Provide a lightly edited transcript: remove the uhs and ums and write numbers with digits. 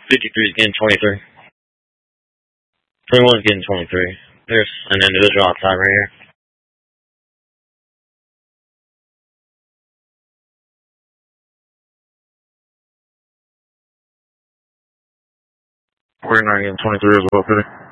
53 is getting 23. 21 is getting 23. There's an individual outside right here. We're not getting 23 as well, City.